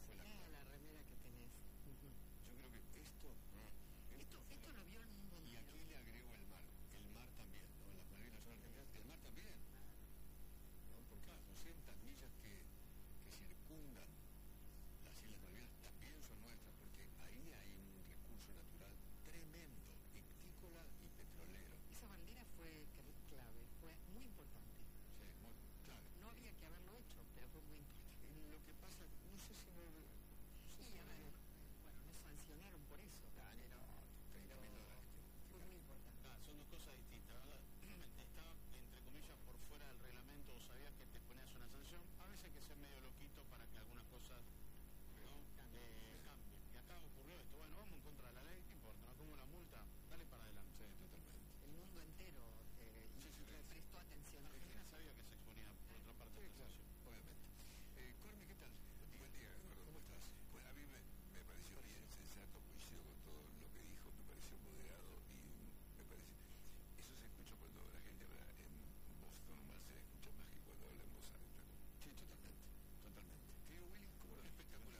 fue la clave. La remera que tenés. Yo creo que Esto lo vio el mundo y entero. aquí le agrego el mar también, ¿no? Las Malvinas son argentinas, el mar también, ¿no? Porque las 200 millas que circundan las Islas Malvinas también son nuestras, porque ahí hay un recurso natural tremendo, ictícola y petrolero. Esa bandera fue clave, fue muy importante. Sí, muy clave. No había que haberlo hecho, pero fue muy importante. Lo que pasa, no sé si no... Sí, a ver, bueno, nos sancionaron por eso. $30.000. Fue muy importante. Son dos cosas distintas, ¿verdad? Estaba, entre comillas, por fuera del reglamento, o sabías que te ponías una sanción. A veces hay que ser medio